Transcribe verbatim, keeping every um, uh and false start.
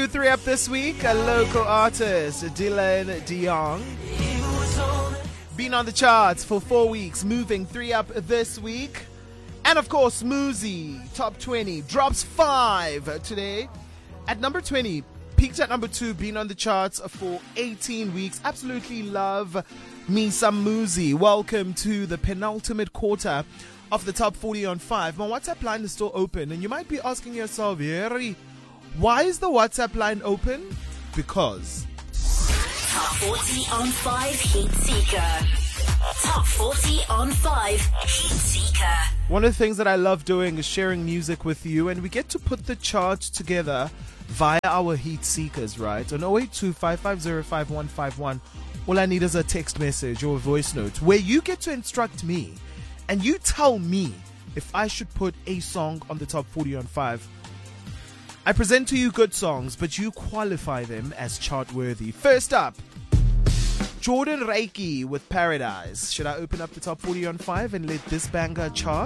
to three up this week. A local artist, Dylan DeYoung. Been on the charts for four weeks, moving three up this week. And of course, Muzi, top twenty, drops five today. At number twenty, peaked at number two, been on the charts for eighteen weeks. Absolutely love me some Muzi. Welcome to the penultimate quarter of the top forty on five. My WhatsApp line is still open, and you might be asking yourself, Yeri, why is the WhatsApp line open? Because Top forty on five Heat Seeker. Top forty on five Heat Seeker. one of the things that I love doing is sharing music with you, and we get to put the charts together via our Heat Seekers, right? On zero eight two, five five zero, five one five one. All I need is a text message or a voice note where you get to instruct me and you tell me if I should put a song on the top forty on five. I present to you good songs, but you qualify them as chart worthy. First up, Jordan Reiki with Paradise. Should I open up the top forty on five and let this banger chart?